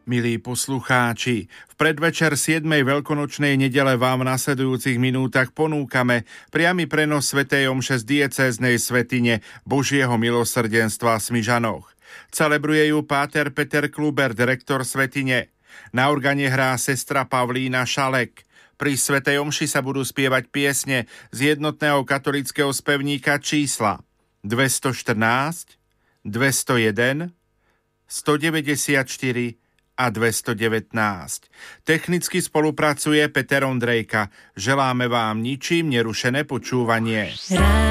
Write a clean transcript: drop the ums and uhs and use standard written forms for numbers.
Milí poslucháči, v predvečer 7. veľkonočnej nedele vám v nasledujúcich minútach ponúkame priamy prenos svätej omše z diecéznej svätyne Božieho milosrdenstva v Smižanoch. Celebruje ju páter Peter Klubert, rektor svätyne. Na organe hrá sestra Pavlína Šalek. Pri svätej omši sa budú spievať piesne z jednotného katolického spevníka čísla 214, 201, 194 a 219. Technicky spolupracuje Peter Ondrejka. Želáme vám ničím nerušené počúvanie.